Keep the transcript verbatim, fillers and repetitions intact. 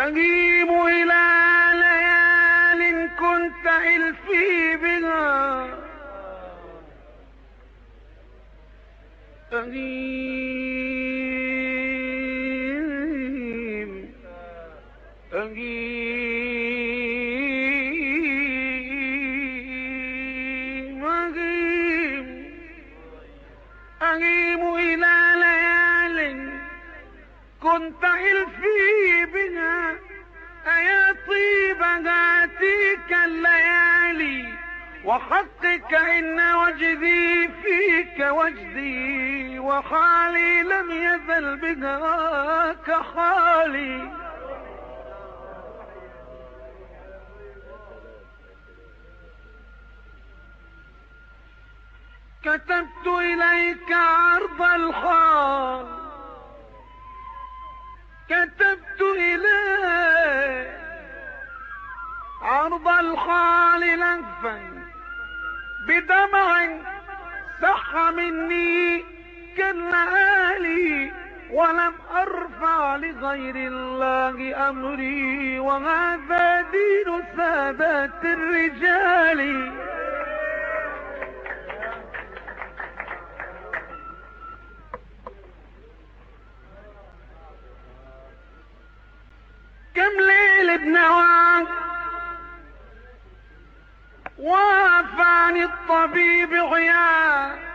أغيب إلى ليال كنت إلفي بها، أغيب أغيب أغيب أغيب إلى ليال كنت إلفي بها، أيا طيب هاتيك الليالي وحقك إن وجدي فيك وجدي، وحالي لم يزل بهاك حالي. كتبت إليك عرض الحال، كتبت إليك عرض الحال لهفا بدمع سح مني كاللآلي، ولم أرفع لغير الله أمري، وهذا دين سادات الرجال. كم ليل بنواك وافاني الطبيب عيان،